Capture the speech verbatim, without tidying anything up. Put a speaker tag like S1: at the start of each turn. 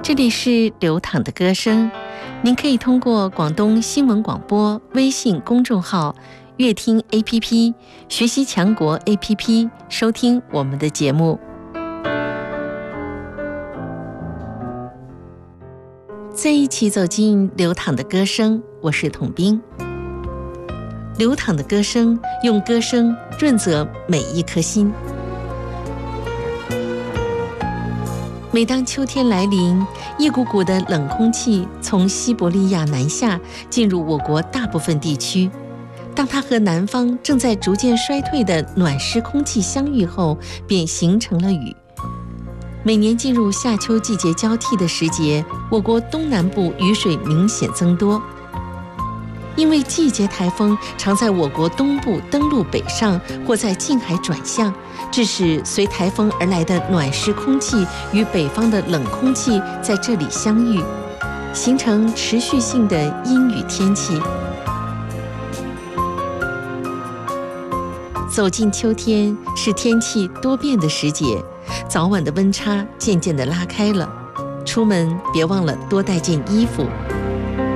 S1: 这里是流淌的歌声，您可以通过广东新闻广播微信公众号、乐听 A P P、学习强国 A P P 收听我们的节目。在一起走进流淌的歌声，我是统兵。流淌的歌声，用歌声润泽每一颗心。每当秋天来临，一股股的冷空气从西伯利亚南下，进入我国大部分地区。当它和南方正在逐渐衰退的暖湿空气相遇后，便形成了雨。每年进入夏秋季节交替的时节，我国东南部雨水明显增多。因为季节台风常在我国东部登陆北上，或在近海转向，致使随台风而来的暖湿空气与北方的冷空气在这里相遇，形成持续性的阴雨天气。走进秋天是天气多变的时节，早晚的温差渐渐地拉开了，出门别忘了多带件衣服。